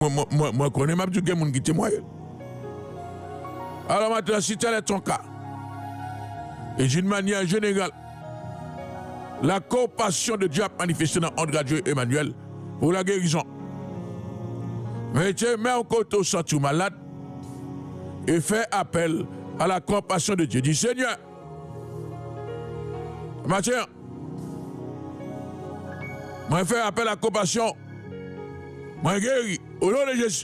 Moi, connais ma du monde qui témoigne. Alors maintenant, si tel est ton cas, et d'une manière générale, la compassion de Dieu a manifesté dans André Dieu Emmanuel pour la guérison. Mais tu mets en côté au sens malade et fais appel à la compassion de Dieu. Dis Seigneur, Mathieu, moi fais appel à la compassion, moi guéris au nom de Jésus.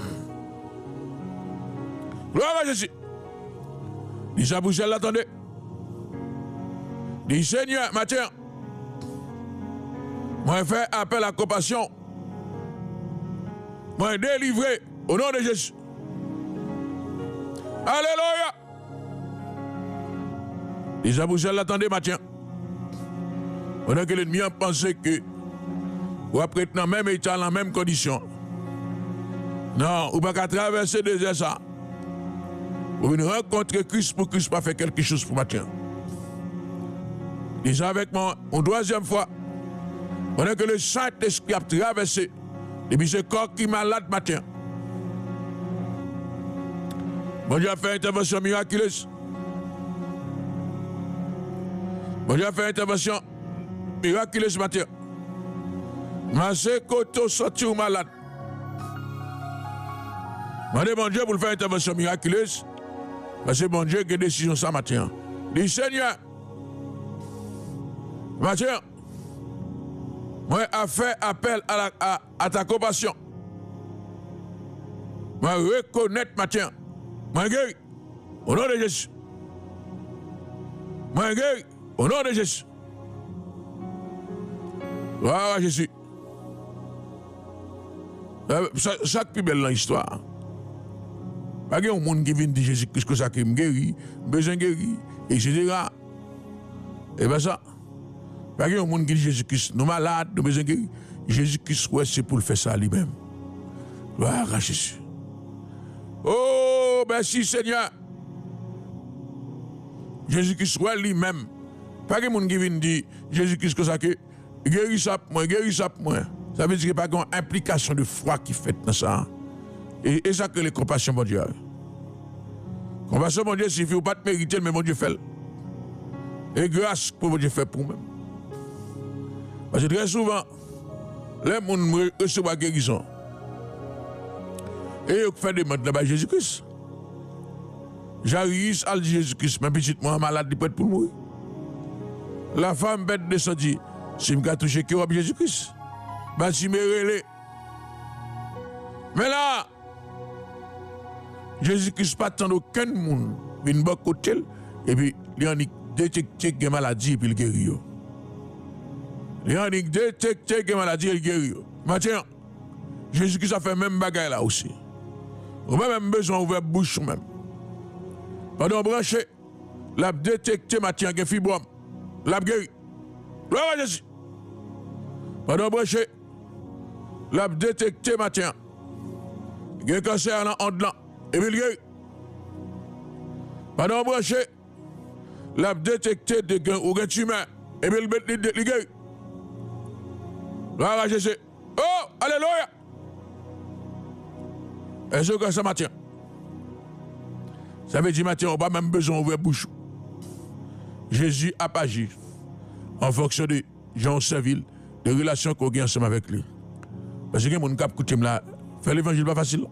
Gloire à Jésus. Dis ça pour l'attendez. Dis Seigneur, Mathieu, moi fais appel à la compassion, moi délivré au nom de Jésus. Alléluia. Dis ça pour l'attendez, Mathieu. Pendant que l'ennemi a pensé que vous êtes dans le même état, dans la même condition. Non, vous ne pouvez pas traverser des ça. Vous venez rencontrer Christ pour Christ pas faire quelque chose pour Mathieu. Dis avec moi, une deuxième fois, pendant que le Saint-Esprit a traversé, et puis ce corps qui est malade matin. Bon Dieu a fait une intervention miraculeuse. Bon Dieu a fait une intervention miraculeuse matin. Mais c'est côté sorti ou malade. Mandez bon Dieu pour faire une intervention miraculeuse. Parce que bon Dieu qui a décision ça matin. Dis Seigneur, Mathieu, moi a fait appel à ta compassion. Moi reconnaître Mathieu. Moi guéri au nom de Jésus. Moi guéri au nom de Jésus. Gloire à Jésus. Chaque plus belle dans l'histoire. Pas qu'il y a un monde qui vient dire Jésus-Christ que ça qui me guérit, besoin de guérir, etc. Et bien ça. Pas qu'il y a un monde qui dit Jésus-Christ, nous malades, nous besoin de guérir. Jésus-Christ, ouais, c'est pour le faire ça lui-même. Gloire à Jésus. Oh, merci Seigneur. Jésus-Christ, ouais, lui-même. Pas qu'il y a un monde qui vient dire Jésus-Christ que ça qui guérit ça pour moi, guérit ça pour moi. Ça veut dire qu'il n'y a pas une implication de foi qui fait dans ça. Et ça que les compassions, mon Dieu. Compassion, mon Dieu, suffit ou pas te mériter, mais mon Dieu fait. Et grâce pour mon Dieu fait pour moi. Parce que très souvent, les gens reçoivent la guérison. Et ils font des demandes là-bas Jésus-Christ. J'arrive à dire Jésus-Christ, ma petite moi malade, il peut être pour mourir. La femme bête descendue, si je me touche qui est Jésus-Christ. Bah, si me relais. Mais là, Jésus-Christ pas tant aucun monde, une bonne côté, et puis il y a détecté que maladie et puis il guérit. Il y a détecté que maladie et il guérit. Maintenant, Jésus-Christ a fait même bagaille là aussi. On a même besoin d'ouvrir la bouche même. Pendant brancher, l'a détecté Mathieu que fibrome, l'a guéri. Gloire à Jésus. Pendant brancher, l'a détecté Mathieu. Il y a un cancer dans l'onde là. Et puis il guérit. Pendant brancher, l'a détecté de gain ou gain tumeur. Et puis il guérit. Gloire à Jésus. Oh, alléluia. Est-ce que ça matin? Ça veut dire matin, on n'a pas même besoin d'ouvrir la bouche. Jésus a agi en fonction de Jean Saint-Ville, de relations qu'on a ensemble avec lui. Parce que les gens qui écoutent là, faire l'évangile pas facile.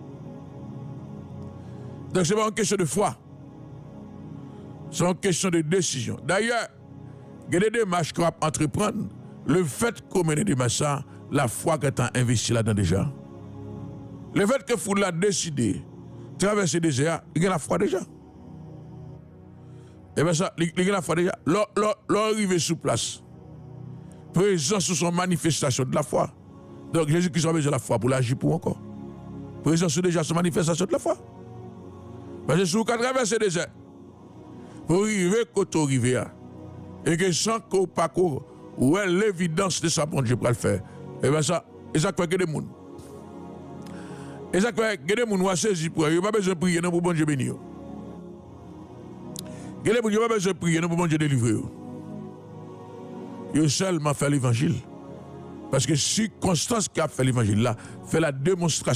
Donc ce n'est pas une question de foi. C'est une question de décision. D'ailleurs, il y a des démarches qu'on va entreprendre. Le fait qu'on mène des démarches, la foi que tu as investi là-dedans déjà. Le fait que vous l'avez décidé de traverser le désert, il y a la foi déjà. Et bien ça, il y a la foi déjà. L'arrivée sur place, présence sur son manifestation de la foi. Donc Jésus-Christ a besoin de la foi pour l'agir pour encore. Présence sur déjà son manifestation de la foi. Parce que si vous traversez le désert, pour arriver quand vous arrivez, et que sans que vous parcourez, où est l'évidence de ça, bon Dieu pour le faire. Et bien ça, et ça fait que des gens. Et ça fait que des gens ont saisi pour eux. Ils n'ont pas besoin de prier pour bon Dieu bénir. Ils n'ont pas besoin de prier pour bon Dieu délivrer. Ils ont seulement fait l'évangile. Parce que circonstance qui a fait l'évangile là, fait la démonstration